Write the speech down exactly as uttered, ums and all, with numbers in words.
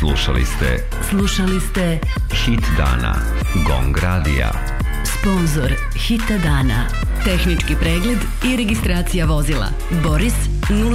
Slušali ste Slušali ste Hit dana Gong radija. Sponzor Hita dana. Tehnički pregled i registracija vozila Boris nula